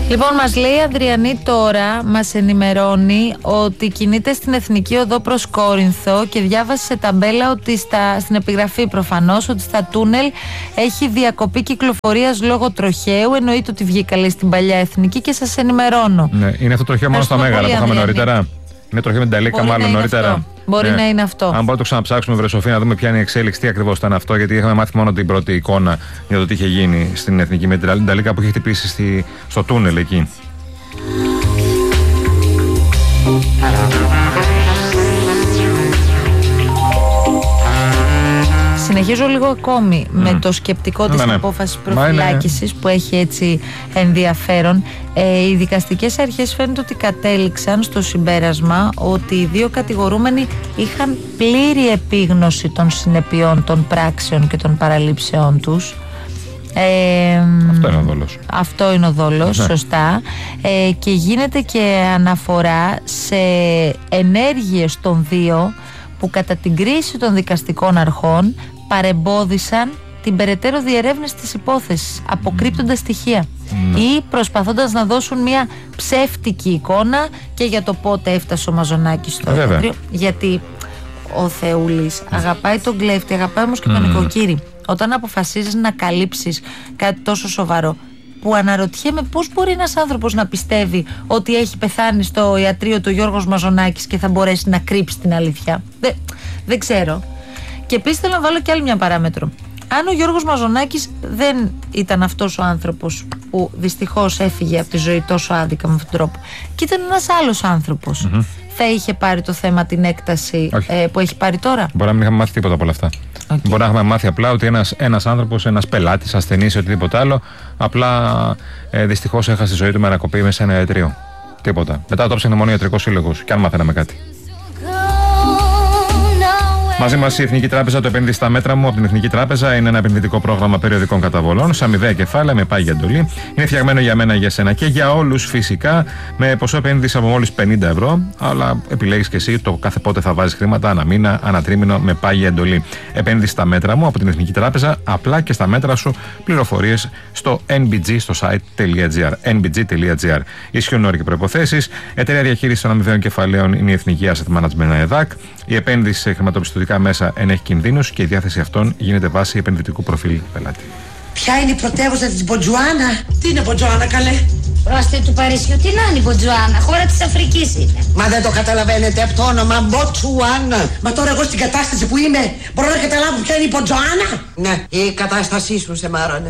Λοιπόν, μας λέει η Αδριανή τώρα, μας ενημερώνει ότι κινείται στην Εθνική Οδό προς Κόρινθο και διάβασε σε ταμπέλα ότι στην επιγραφή προφανώς ότι στα τούνελ έχει διακοπή κυκλοφορίας λόγω τροχαίου. Εννοείται ότι βγήκα, λέει, στην παλιά Εθνική και σας ενημερώνω. Ναι, είναι αυτό το τροχαίο μόνο στα Μέγαρα που είχαμε νωρίτερα. Είναι τροχαίο με την Ταλίκα, μάλλον νωρίτερα. Αυτό. Μπορεί να είναι αυτό. Αν μπορούμε να το ξαναψάξουμε, βρε Σοφία, να δούμε ποια είναι η εξέλιξη, τι ακριβώς ήταν αυτό. Γιατί είχαμε μάθει μόνο την πρώτη εικόνα για το τι είχε γίνει στην Εθνική με την Ταλίκα που είχε χτυπήσει στο τούνελ εκεί. Συνεχίζω λίγο ακόμη με το σκεπτικό της απόφασης προφυλάκησης που έχει έτσι ενδιαφέρον. Οι δικαστικές αρχές φαίνεται ότι κατέληξαν στο συμπέρασμα ότι οι δύο κατηγορούμενοι είχαν πλήρη επίγνωση των συνεπειών των πράξεων και των παραλήψεών τους. Αυτό είναι ο δόλος. Αυτό είναι ο δόλος, σωστά. Και γίνεται και αναφορά σε ενέργειες των δύο που κατά την κρίση των δικαστικών αρχών παρεμπόδισαν την περαιτέρω διερεύνηση της υπόθεσης, αποκρύπτοντας στοιχεία ή προσπαθώντας να δώσουν μια ψεύτικη εικόνα και για το πότε έφτασε ο Μαζονάκης στο εργαστήριο. Γιατί ο Θεούλης αγαπάει τον κλέφτη, αγαπάει όμως και τον νοικοκύρη. Όταν αποφασίζεις να καλύψεις κάτι τόσο σοβαρό, που αναρωτιέμαι πώς μπορεί ένας άνθρωπος να πιστεύει ότι έχει πεθάνει στο ιατρείο του Γιώργος Μαζονάκης και θα μπορέσει να κρύψει την αλήθεια. Δεν ξέρω. Και επίσης θέλω να βάλω και άλλη μια παράμετρο. Αν ο Γιώργος Μαζονάκης δεν ήταν αυτός ο άνθρωπος που δυστυχώς έφυγε από τη ζωή τόσο άδικα με αυτόν τον τρόπο και ήταν ένας άλλος άνθρωπος, θα είχε πάρει το θέμα την έκταση που έχει πάρει τώρα? Μπορεί να μην είχαμε μάθει τίποτα από όλα αυτά. Μπορεί να έχουμε μάθει απλά ότι ένας άνθρωπος, ένας πελάτης, ασθενής ή οτιδήποτε άλλο, απλά δυστυχώς έχασε τη ζωή του με ανακοπή μέσα σε ένα ιατρείο. Τίποτα. Μετά το ψάχνε μόνο ιατρικός σύλλογος, και αν μάθαιναμε κάτι. Μαζί μας η Εθνική Τράπεζα, το επένδυση στα μέτρα μου από την Εθνική Τράπεζα, είναι ένα επενδυτικό πρόγραμμα περιοδικών καταβολών σε αμοιβαία κεφάλαια με πάγια εντολή. Είναι φτιαγμένο για μένα, για σένα και για όλους φυσικά, με ποσό επένδυση από μόλις 50 ευρώ. Αλλά επιλέγεις και εσύ το κάθε πότε θα βάζεις χρήματα, ανά μήνα, ανά τρίμηνο, με πάγια εντολή. Επένδυση στα μέτρα μου από την Εθνική Τράπεζα, απλά και στα μέτρα σου. Πληροφορίες στο nbg στο site.gr. nbg.gr. Ισχύουν όροι και προϋποθέσεις. Εταιρεία διαχείρισης των αμοιβαίων κεφαλαίων είναι η Εθνική Asset Management ΕΔΑΚ. Η επένδυση σε χρηματοπιστωτικά μέσα ενέχει κινδύνους και η διάθεση αυτών γίνεται βάση επενδυτικού προφίλ πελάτη. Ποια είναι η πρωτεύουσα της Μποτζουάνα? Τι είναι Μποτζουάνα, καλέ? Πρόστιε του Παρισιού, τι να είναι η Μποτζουάνα? Χώρα της Αφρικής είναι. Μα δεν το καταλαβαίνετε από το όνομα Μποτζουάνα? Μα τώρα εγώ στην κατάσταση που είμαι μπορώ να καταλάβω ποια είναι η Μποτζουάνα? Ναι, η κατάστασή σου σε μάρανε.